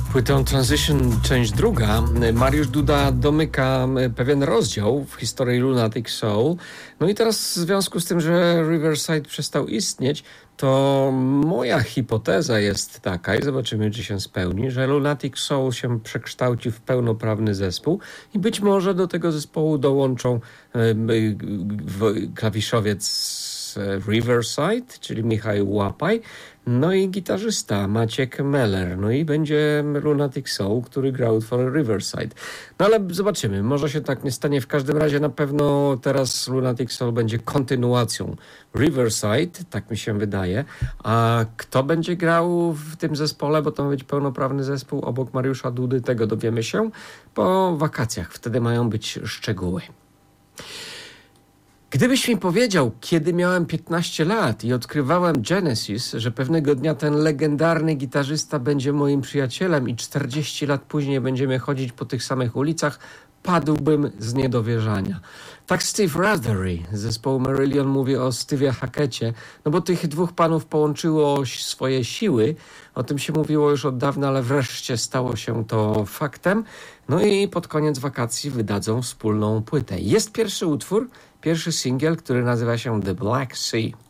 Płytą Transition, część druga, Mariusz Duda domyka pewien rozdział w historii Lunatic Soul. No i teraz w związku z tym, że Riverside przestał istnieć, to moja hipoteza jest taka, i zobaczymy, czy się spełni, że Lunatic Soul się przekształci w pełnoprawny zespół i być może do tego zespołu dołączą klawiszowiec z Riverside, czyli Michał Łapaj, no i gitarzysta Maciek Meller, no i będzie Lunatic Soul, który grał utwory Riverside. No ale zobaczymy, może się tak nie stanie. W każdym razie na pewno teraz Lunatic Soul będzie kontynuacją Riverside, tak mi się wydaje. A kto będzie grał w tym zespole, bo to ma być pełnoprawny zespół obok Mariusza Dudy, tego dowiemy się po wakacjach. Wtedy mają być szczegóły. Gdybyś mi powiedział, kiedy miałem 15 lat i odkrywałem Genesis, że pewnego dnia ten legendarny gitarzysta będzie moim przyjacielem i 40 lat później będziemy chodzić po tych samych ulicach, padłbym z niedowierzania. Tak Steve Rothery z zespołu Marillion mówi o Steve'ie Hackett'cie, no bo tych dwóch panów połączyło swoje siły, o tym się mówiło już od dawna, ale wreszcie stało się to faktem. No i pod koniec wakacji wydadzą wspólną płytę. Jest pierwszy utwór, pierwszy singiel, który nazywa się The Black Sea.